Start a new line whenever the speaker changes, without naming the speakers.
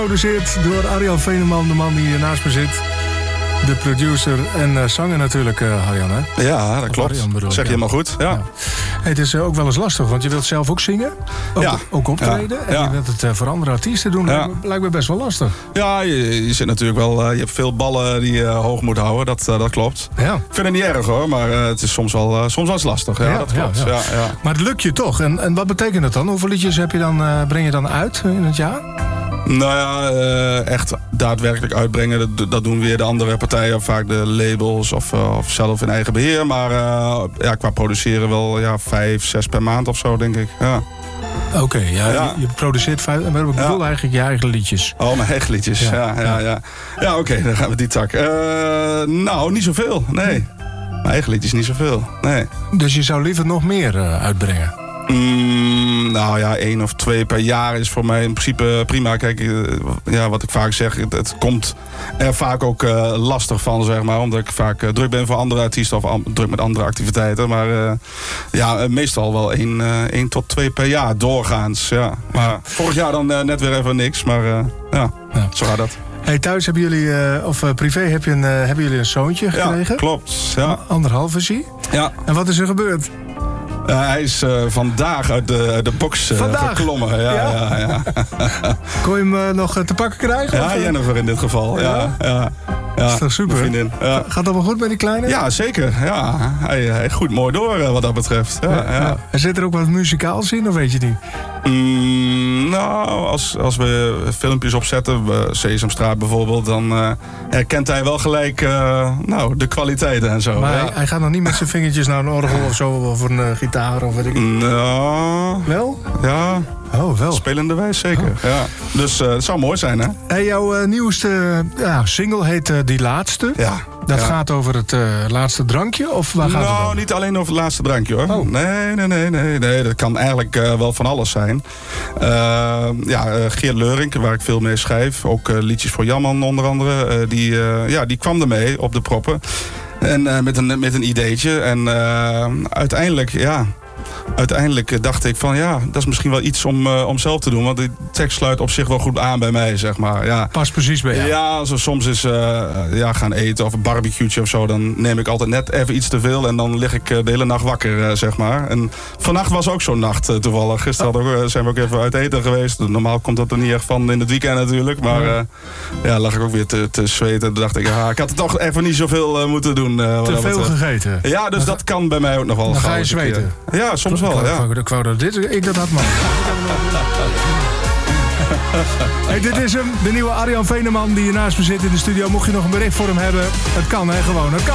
Geproduceerd door Arjan Veneman, de man die hier naast me zit. De producer en zanger natuurlijk, Arjan, hè?
Ja, dat klopt. Arjan, zeg je helemaal goed. Ja.
Ja. Hey, het is ook wel eens lastig, want je wilt zelf ook zingen. Ook optreden. Ja. En je wilt het voor andere artiesten doen. Ja. Lijkt me best wel lastig.
Ja, je zit natuurlijk wel... je hebt veel ballen die je hoog moet houden. Dat klopt. Ja. Ik vind het niet erg hoor, maar het is soms wel eens lastig. Ja, dat klopt. Ja. Ja.
Maar het lukt je toch. En wat betekent dat dan? Hoeveel liedjes heb je dan, breng je dan uit in het jaar?
Nou ja, echt daadwerkelijk uitbrengen, dat doen weer de andere partijen, vaak de labels of zelf in eigen beheer. Maar qua produceren wel 5, 6 per maand of zo, denk ik. Ja.
Oké, je produceert 5, maar ik bedoel eigenlijk je eigen liedjes.
Oh, mijn eigen liedjes, ja, oké, dan gaan we die tak. Nou, niet zoveel, nee. Mijn eigen liedjes niet zoveel, nee.
Dus je zou liever nog meer uitbrengen?
Nou ja, 1 of 2 per jaar is voor mij in principe prima. Kijk, wat ik vaak zeg, het komt er vaak ook lastig van, zeg maar. Omdat ik vaak druk ben voor andere artiesten of druk met andere activiteiten. Maar meestal wel 1 tot 2 per jaar doorgaans. Ja. Maar vorig jaar dan net weer even niks. Maar zo gaat dat.
Hey, thuis hebben jullie, privé hebben jullie een zoontje gekregen?
Ja, klopt. Ja.
1,5 is hij?
Ja.
En wat is er gebeurd?
Hij is vandaag uit de box geklommen. Ja.
Kon je hem nog te pakken krijgen?
Ja, Jennifer in dit geval. Ja.
Dat is toch super?
Vriendin. Ja.
Gaat dat wel goed met die kleine?
Ja, zeker. Ja. Hij groeit mooi door wat dat betreft. Ja.
En zit er ook wat muzikaals in, of weet je niet?
Nou, als we filmpjes opzetten, Sesamstraat bijvoorbeeld, dan herkent hij wel gelijk de kwaliteiten en zo.
Maar hij gaat nog niet met zijn vingertjes naar een orgel of zo, of een gitaar of weet ik.
Nou,
wel?
Ja.
Oh, wel.
Spelende wijs, zeker. Oh. Ja. Dus het zou mooi zijn, hè?
Hey, jouw nieuwste single heet Die Laatste.
Ja.
Dat gaat over het laatste drankje? Of waar gaat het over?
Niet alleen over het laatste drankje, hoor.
Oh.
Nee. Dat kan eigenlijk wel van alles zijn. Geert Leurink, waar ik veel mee schrijf. Ook liedjes voor Jamman onder andere. Die kwam ermee op de proppen. En met een ideetje. En uiteindelijk dacht ik van dat is misschien wel iets om zelf te doen. Want die tekst sluit op zich wel goed aan bij mij, zeg maar. Ja.
Past precies bij jou.
Ja, soms is gaan eten of een barbecue'tje of zo. Dan neem ik altijd net even iets te veel. En dan lig ik de hele nacht wakker, zeg maar. En vannacht was ook zo'n nacht toevallig. Gisteren zijn we ook even uit eten geweest. Normaal komt dat er niet echt van in het weekend natuurlijk. Maar lag ik ook weer te zweten. Toen dacht ik, ik had het toch even niet zoveel moeten doen.
Te veel gegeten.
Ja, dus dat kan bij mij ook nog wel.
Dan ga je zweten.
Ja, soms wel, ja.
Ik wou dat ik dat had, man. Hey, dit is hem, de nieuwe Arjan Veneman die hier naast me zit in de studio. Mocht je nog een bericht voor hem hebben, het kan, hè, gewoon. Het kan.